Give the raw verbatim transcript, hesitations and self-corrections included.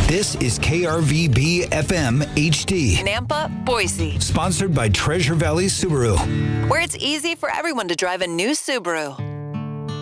This is K R V B F M H D. Nampa, Boise. Sponsored by Treasure Valley Subaru. Where it's easy for everyone to drive a new Subaru.